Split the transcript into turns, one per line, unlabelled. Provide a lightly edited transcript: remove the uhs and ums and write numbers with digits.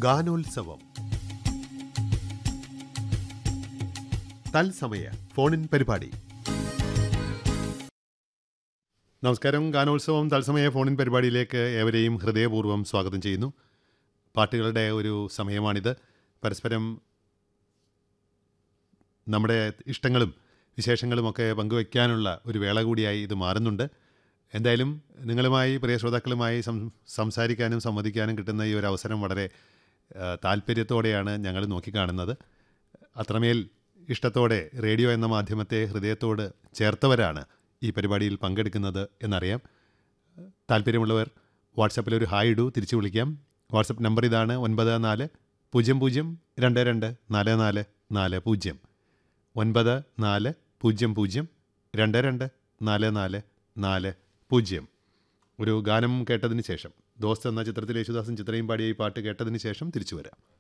ഗാനോത്സവം തത്സമയ ഫോണിൻ പരിപാടി. നമസ്കാരം. ഗാനോത്സവം തത്സമയ ഫോണിൻ പരിപാടിയിലേക്ക് ഏവരെയും ഹൃദയപൂർവ്വം സ്വാഗതം ചെയ്യുന്നു. പാട്ടുകളുടെ ഒരു സമയമാണിത്. പരസ്പരം നമ്മുടെ ഇഷ്ടങ്ങളും വിശേഷങ്ങളുമൊക്കെ പങ്കുവയ്ക്കാനുള്ള ഒരു വേള കൂടിയായി ഇത് മാറുന്നുണ്ട്. എന്തായാലും നിങ്ങളുമായി, പ്രിയ ശ്രോതാക്കളുമായി സംസാരിക്കാനും സംവദിക്കാനും കിട്ടുന്ന ഈ ഒരു അവസരം വളരെ താല്പര്യത്തോടെയാണ് ഞങ്ങൾ നോക്കിക്കാണുന്നത്. അത്രമേൽ ഇഷ്ടത്തോടെ റേഡിയോ എന്ന മാധ്യമത്തെ ഹൃദയത്തോട് ചേർത്തവരാണ് ഈ പരിപാടിയിൽ പങ്കെടുക്കുന്നത് എന്നറിയാം. താല്പര്യമുള്ളവർ വാട്സപ്പിൽ ഒരു ഹായ് ഇടൂ, തിരിച്ചു വിളിക്കാം. വാട്സപ്പ് നമ്പർ ഇതാണ്: 9400 22 44 40. 9400 22 44 40. ഒരു ഗാനം കേട്ടതിന് ശേഷം, ദോസ്ത് എന്ന ചിത്രത്തിൽ യേശുദാസും ചിത്രയും പാടിയ ഈ പാട്ട് കേട്ടതിന് ശേഷം തിരിച്ചു വരാം.